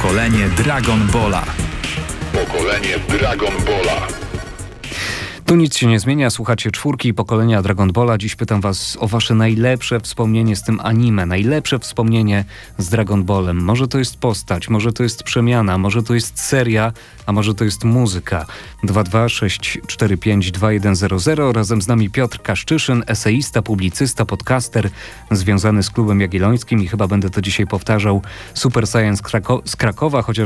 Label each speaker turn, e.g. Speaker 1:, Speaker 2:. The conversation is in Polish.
Speaker 1: Pokolenie Dragon Balla.
Speaker 2: Pokolenie Dragon Balla.
Speaker 3: Tu nic się nie zmienia, słuchacie czwórki pokolenia Dragon Balla. Dziś pytam was o wasze najlepsze wspomnienie z tym anime, najlepsze wspomnienie z Dragon Ballem. Może to jest postać, może to jest przemiana, może to jest seria, a może to jest muzyka. 226452100. Razem z nami Piotr Kaszczyszyn, eseista, publicysta, podcaster związany z Klubem Jagiellońskim i chyba będę to dzisiaj powtarzał, Super Science z Krakowa, chociaż